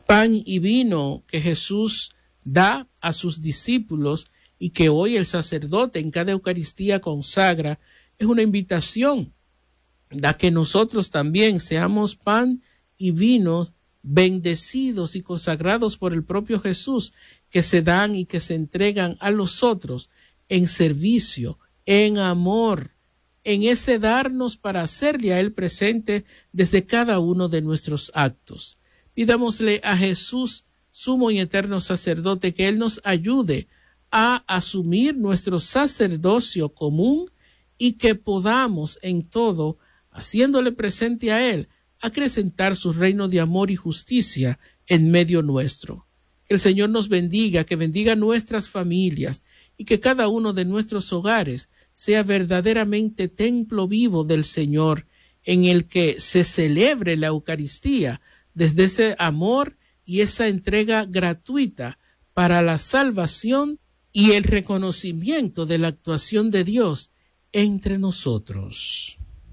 pan y vino que Jesús da a sus discípulos y que hoy el sacerdote en cada Eucaristía consagra, es una invitación a que nosotros también seamos pan y vino bendecidos y consagrados por el propio Jesús, que se dan y que se entregan a los otros en servicio, en amor, en ese darnos para hacerle a Él presente desde cada uno de nuestros actos. Pidámosle a Jesús, sumo y eterno sacerdote, que Él nos ayude a asumir nuestro sacerdocio común y que podamos en todo, haciéndole presente a Él, acrecentar su reino de amor y justicia en medio nuestro. Que el Señor nos bendiga, que bendiga nuestras familias y que cada uno de nuestros hogares sea verdaderamente templo vivo del Señor, en el que se celebre la Eucaristía desde ese amor y esa entrega gratuita para la salvación y el reconocimiento de la actuación de Dios entre nosotros.